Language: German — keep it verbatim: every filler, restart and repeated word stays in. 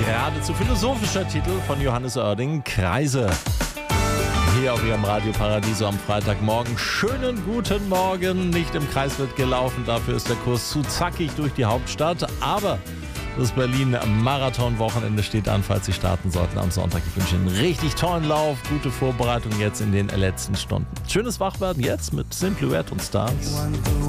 geradezu philosophischer Titel von Johannes Oerding, Kreise. Hier auf Ihrem Radio Paradiso am Freitagmorgen. Schönen guten Morgen. Nicht im Kreis wird gelaufen, dafür ist der Kurs zu zackig durch die Hauptstadt. Aber das Berlin-Marathon-Wochenende steht an, falls Sie starten sollten am Sonntag. Ich wünsche Ihnen einen richtig tollen Lauf, gute Vorbereitung jetzt in den letzten Stunden. Schönes Wachwerden jetzt mit Simple Red und Stars.